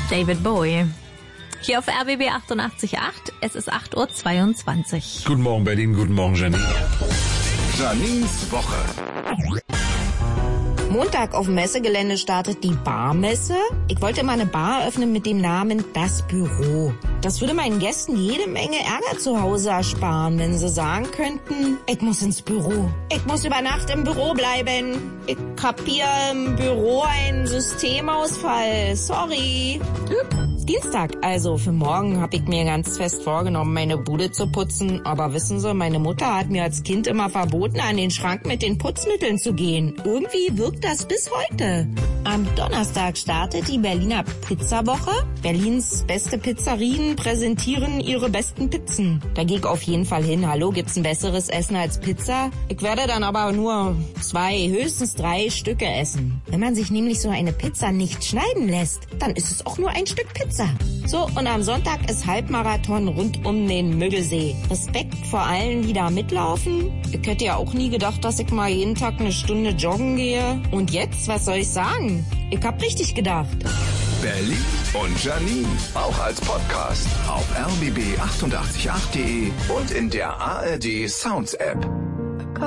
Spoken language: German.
David Bowie. Hier auf RBB 88.8, es ist 8:22 Uhr. Guten Morgen Berlin, guten Morgen Janine. Janines Woche. Montag auf dem Messegelände startet die Barmesse. Ich wollte mal eine Bar eröffnen mit dem Namen Das Büro. Das würde meinen Gästen jede Menge Ärger zu Hause ersparen, wenn sie sagen könnten, ich muss ins Büro. Ich muss über Nacht im Büro bleiben. Ich hab hier im Büro einen Systemausfall. Sorry. Dienstag, also für morgen, habe ich mir ganz fest vorgenommen, meine Bude zu putzen. Aber wissen Sie, meine Mutter hat mir als Kind immer verboten, an den Schrank mit den Putzmitteln zu gehen. Irgendwie wirkt das bis heute. Am Donnerstag startet die Berliner Pizzawoche. Berlins beste Pizzerien präsentieren ihre besten Pizzen. Da gehe ich auf jeden Fall hin. Hallo, gibt's ein besseres Essen als Pizza? Ich werde dann aber nur 2, höchstens 3 Stücke essen. Wenn man sich nämlich so eine Pizza nicht schneiden lässt, dann ist es auch nur ein Stück Pizza. So, und am Sonntag ist Halbmarathon rund um den Müggelsee. Respekt vor allen, die da mitlaufen. Ich hätte ja auch nie gedacht, dass ich mal jeden Tag eine Stunde joggen gehe. Und jetzt, was soll ich sagen? Ich hab richtig gedacht. Berlin und Janine, auch als Podcast auf rbb888.de und in der ARD Sounds App.